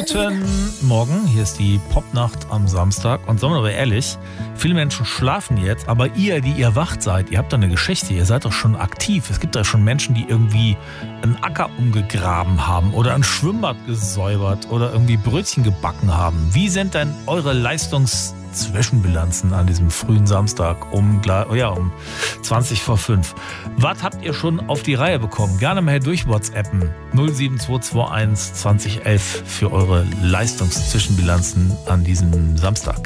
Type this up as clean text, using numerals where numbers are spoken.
Guten Morgen, hier ist die Popnacht am Samstag. Und sagen wir aber ehrlich, viele Menschen schlafen jetzt, aber ihr, die ihr wacht seid, ihr habt da eine Geschichte, ihr seid doch schon aktiv. Es gibt da schon Menschen, die irgendwie einen Acker umgegraben haben oder ein Schwimmbad gesäubert oder irgendwie Brötchen gebacken haben. Wie sind denn eure Leistungszwischenbilanzen an diesem frühen Samstag um 20 vor 5? Was habt ihr schon auf die Reihe bekommen? Gerne mal durch WhatsAppen 07221 2011 für eure Leistungszwischenbilanzen an diesem Samstag.